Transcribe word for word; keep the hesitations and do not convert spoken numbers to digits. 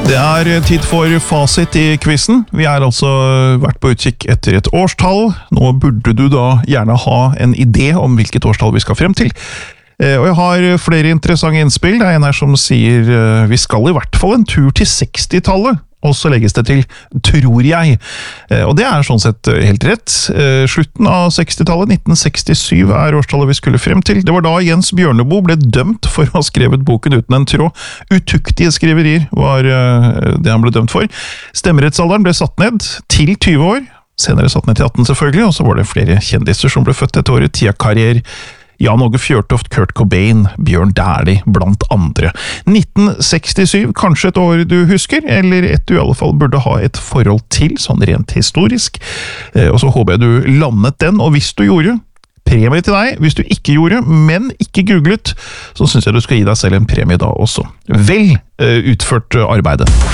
Det er tid for fasit i quizen. Vi er altså vært på utkikk etter et årstall. Nå burde du da gjerne ha en idé om hvilket årstall vi skal frem til. Og jeg har flere interessante innspill. Det er en her som sier vi skal i hvert fall en tur til sekstitallet. Og så legges det til, tror jeg. Og det er sånn sett helt rett. Slutten av sekstitallet, nitten sekstisju, er årstallet vi skulle frem til. Det var da Jens Bjørneboe ble dømt for å ha skrevet boken uten en tråd. Utuktige skriverier var det han ble dømt for. Stemmerettsalderen ble satt ned til tyve år. Senere satt ned til atten selvfølgelig, og så var det flere kjendiser som ble født dette året. Tia Carrier, Jan Åge Fjørtoft, Kurt Cobain, Bjørn Dæhlie, blant andre. nitten sekstisju, kanskje et år du husker, eller et du i alle fall burde ha et forhold til, sånn rent historisk. Og så håper jeg du landet den, og hvis du gjorde, premie til deg. Hvis du ikke gjorde, men ikke googlet, så synes jeg du skal gi deg selv en premie da også. Vel utført arbeide.